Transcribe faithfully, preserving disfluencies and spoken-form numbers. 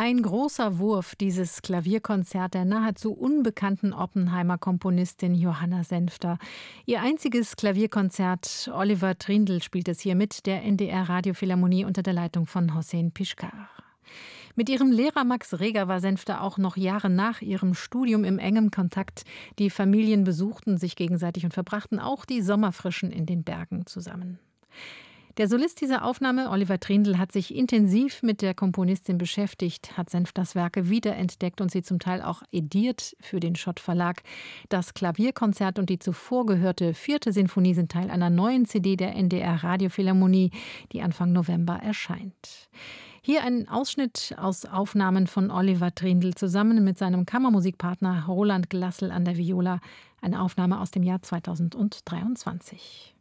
Ein großer Wurf, dieses Klavierkonzert der nahezu unbekannten Oppenheimer Komponistin Johanna Senfter. Ihr einziges Klavierkonzert, Oliver Trindl spielt es hier mit, der N D R Radiophilharmonie unter der Leitung von Hossein Pişkar. Mit ihrem Lehrer Max Reger war Senfter auch noch Jahre nach ihrem Studium im engem Kontakt. Die Familien besuchten sich gegenseitig und verbrachten auch die Sommerfrischen in den Bergen zusammen. Der Solist dieser Aufnahme, Oliver Trindl, hat sich intensiv mit der Komponistin beschäftigt, hat Senfters Werke wiederentdeckt und sie zum Teil auch ediert für den Schott Verlag. Das Klavierkonzert und die zuvor gehörte vierte Sinfonie sind Teil einer neuen C D der N D R Radiophilharmonie, die Anfang November erscheint. Hier ein Ausschnitt aus Aufnahmen von Oliver Trindl zusammen mit seinem Kammermusikpartner Roland Glassel an der Viola. Eine Aufnahme aus dem Jahr zweitausenddreiundzwanzig.